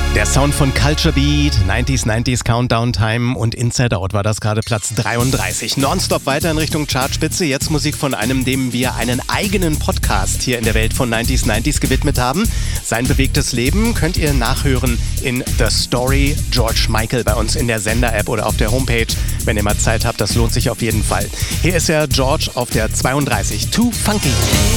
Der Sound von Culture Beat, 90s Countdown Time und Inside Out war das gerade Platz 33. Nonstop weiter in Richtung Chartspitze. Jetzt Musik von einem, dem wir einen eigenen Podcast hier in der Welt von 90s gewidmet haben. Sein bewegtes Leben könnt ihr nachhören in The Story George Michael bei uns in der Sender-App oder auf der Homepage. Wenn ihr mal Zeit habt, das lohnt sich auf jeden Fall. Hier ist ja George auf der 32. Too Funky.